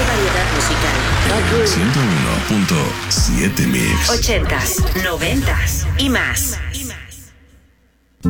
variedad musical. 101.7 Mix. 80s, 90s y más.